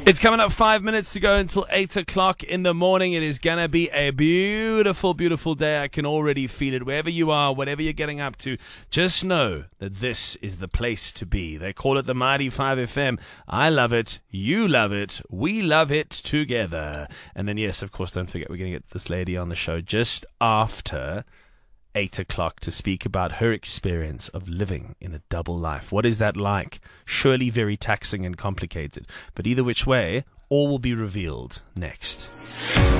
It's coming up 5 minutes to go until 8 o'clock in the morning. It is going to be a beautiful, beautiful day. I can already feel it. Wherever you are, whatever you're getting up to, just know that this is the place to be. They call it the Mighty 5 FM. I love it. You love it. We love it together. And then, yes, of course, don't forget we're going to get this lady on the show just after 8 o'clock to speak about her experience of living in a double life. What is that like? Surely very taxing and complicated. But either which way, all will be revealed next.